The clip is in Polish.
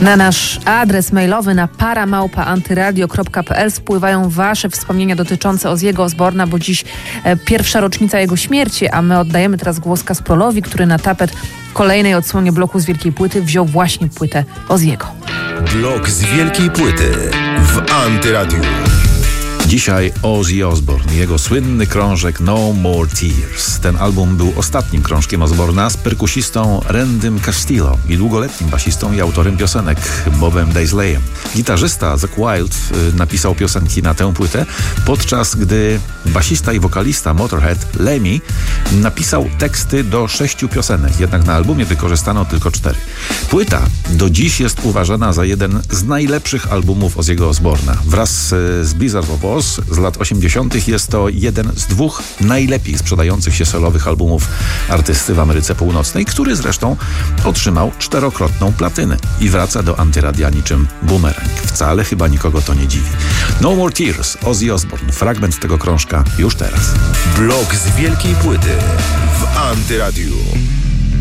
Na nasz adres mailowy na para@antyradio.pl spływają wasze wspomnienia dotyczące Ozzy'ego Osbourna, bo dziś pierwsza rocznica jego śmierci, a my oddajemy teraz głos Kasprolowi, który na tapet kolejnej odsłonie bloku z Wielkiej Płyty wziął właśnie płytę Ozzy'ego. Blok z Wielkiej Płyty w Antyradiu. Dzisiaj Ozzy Osbourne, jego słynny krążek No More Tears. Ten album był ostatnim krążkiem Osbourna z perkusistą Randym Castillo i długoletnim basistą i autorem piosenek Bobem Daisleyem. Gitarzysta Zakk Wylde napisał piosenki na tę płytę, podczas gdy basista i wokalista Motorhead Lemmy napisał teksty do 6 piosenek, jednak na albumie wykorzystano tylko 4. Płyta do dziś jest uważana za jeden z najlepszych albumów Ozzy'ego Osbourna. Wraz z Blizzard of Oz z lat 80. jest to jeden z 2 najlepiej sprzedających się solowych albumów artysty w Ameryce Północnej, który zresztą otrzymał 4-krotną platynę i wraca do Antyradia niczym bumerang. Wcale chyba nikogo to nie dziwi. No More Tears, Ozzy Osbourne. Fragment tego krążka już teraz. Blok z Wielkiej Płyty w Antyradiu.